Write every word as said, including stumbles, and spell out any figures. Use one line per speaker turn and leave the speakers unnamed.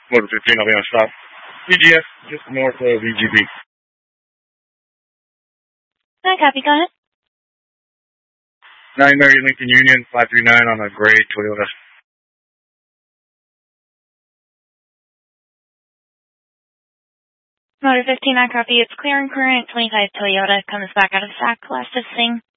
Motor fifteen, I'll be on stop. V G S, just north of V G B.
Hi, copy, go ahead.
nine Mary Lincoln Union, five three nine on a gray Toyota.
Motor fifteen, I copy. It's clear and current. twenty-five Toyota comes back out of S A C, last of thing.